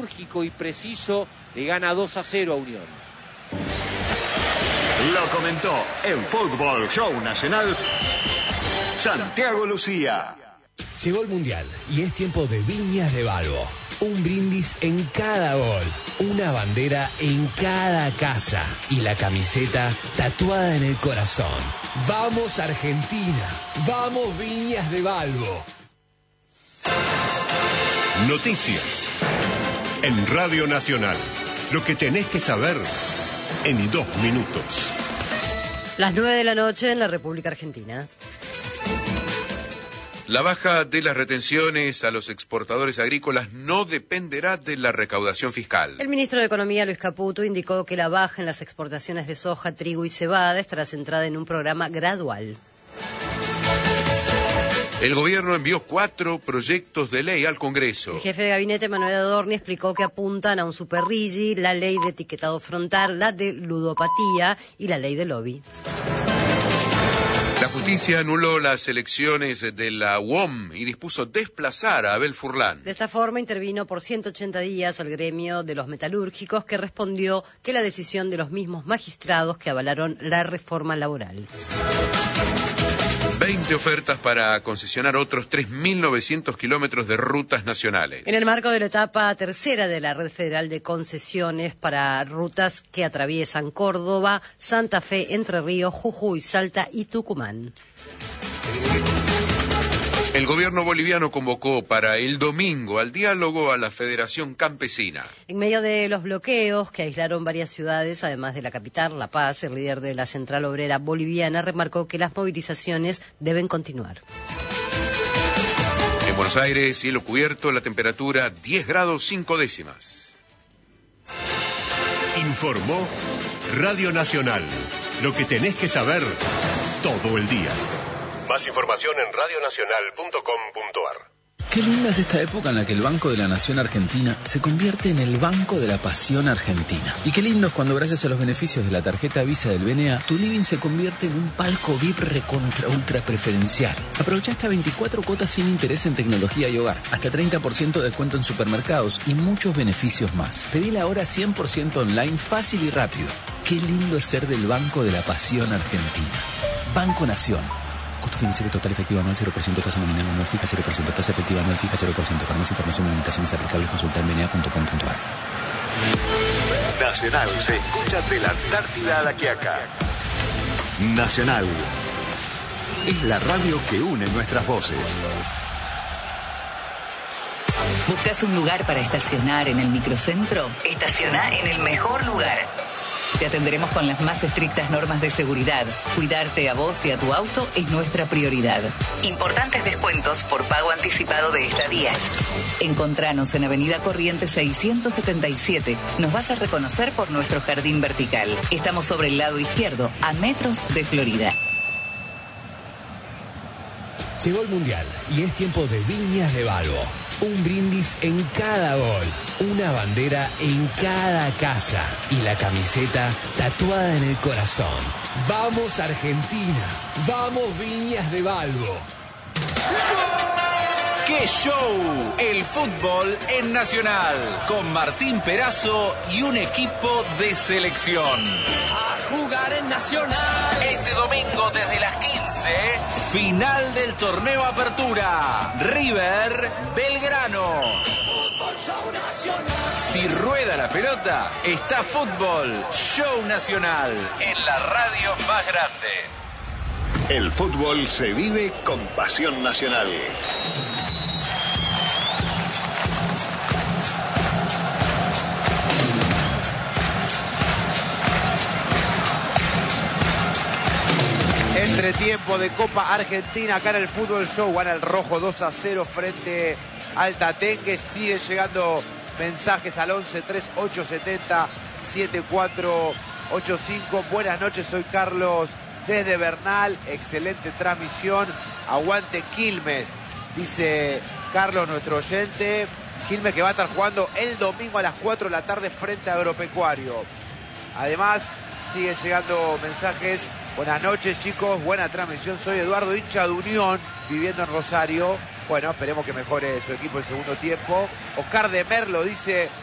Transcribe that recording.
quirúrgico y preciso, le gana 2-0 a Unión. Lo comentó en Fútbol Show Nacional Santiago Lucía. Llegó el Mundial y es tiempo de Viñas de Balbo. Un brindis en cada gol, una bandera en cada casa y la camiseta tatuada en el corazón. ¡Vamos Argentina! ¡Vamos Viñas de Balbo! Noticias en Radio Nacional. Lo que tenés que saber en 2 minutos. Las 9 de la noche en la República Argentina. La baja de las retenciones a los exportadores agrícolas no dependerá de la recaudación fiscal. El ministro de Economía, Luis Caputo, indicó que la baja en las exportaciones de soja, trigo y cebada estará centrada en un programa gradual. El gobierno envió 4 proyectos de ley al Congreso. El jefe de gabinete, Manuel Adorni, explicó que apuntan a un superrigi, la ley de etiquetado frontal, la de ludopatía y la ley de lobby. La justicia anuló las elecciones de la UOM y dispuso desplazar a Abel Furlan. De esta forma intervino por 180 días al gremio de los metalúrgicos, que respondió que la decisión de los mismos magistrados que avalaron la reforma laboral. 20 ofertas para concesionar otros 3.900 kilómetros de rutas nacionales. En el marco de la etapa tercera de la Red Federal de Concesiones para rutas que atraviesan Córdoba, Santa Fe, Entre Ríos, Jujuy, Salta y Tucumán. El gobierno boliviano convocó para el domingo al diálogo a la Federación Campesina. En medio de los bloqueos que aislaron varias ciudades, además de la capital, La Paz, el líder de la Central Obrera Boliviana remarcó que las movilizaciones deben continuar. En Buenos Aires, cielo cubierto, la temperatura 10 grados 5 décimas. Informó Radio Nacional. Lo que tenés que saber todo el día. Más información en radionacional.com.ar. Qué linda es esta época en la que el Banco de la Nación Argentina se convierte en el Banco de la Pasión Argentina. Y qué lindo es cuando, gracias a los beneficios de la tarjeta Visa del BNA, tu living se convierte en un palco VIP recontra ultra preferencial. Aprovecha hasta 24 cuotas sin interés en tecnología y hogar, hasta 30% de descuento en supermercados y muchos beneficios más. Pedila ahora 100% online, fácil y rápido. Qué lindo es ser del Banco de la Pasión Argentina. Banco Nación. Costo financiero total efectivo anual 0%, tasa nominal anual fija 0%, tasa efectiva anual fija 0%. Para más información y limitaciones aplicables consulta en bna.com.ar. Nacional se escucha de la Antártida a la Quiaca. Nacional es la radio que une nuestras voces. ¿Buscas un lugar para estacionar en el microcentro? Estaciona en el mejor lugar. Te atenderemos con las más estrictas normas de seguridad. Cuidarte a vos y a tu auto es nuestra prioridad. Importantes descuentos por pago anticipado de estadías. Encontranos en Avenida Corrientes 677. Nos vas a reconocer por nuestro jardín vertical. Estamos sobre el lado izquierdo, a metros de Florida. Llegó el Mundial y es tiempo de Viñas de Balbo. Un brindis en cada gol, una bandera en cada casa y la camiseta tatuada en el corazón. ¡Vamos Argentina! ¡Vamos Viñas de Balbo! ¡Qué show! El fútbol en Nacional, con Martín Perazo y un equipo de selección. A jugar en Nacional. Este domingo desde las 15, final del torneo Apertura. River Belgrano. Fútbol Show Nacional. Si rueda la pelota, está Fútbol Show Nacional en la radio más grande. El fútbol se vive con pasión nacional. Entretiempo de Copa Argentina, acá en el Fútbol Show, gana el rojo 2-0 frente al Tatengue. Siguen llegando mensajes al 11-3870-7485. Buenas noches, soy Carlos desde Bernal, excelente transmisión, aguante Quilmes, dice Carlos, nuestro oyente. Quilmes que va a estar jugando el domingo a las 4 de la tarde frente a Agropecuario. Además, siguen llegando mensajes. Buenas noches, chicos, buena transmisión. Soy Eduardo, hincha de Unión, viviendo en Rosario. Bueno, esperemos que mejore su equipo el segundo tiempo. Oscar de Merlo dice: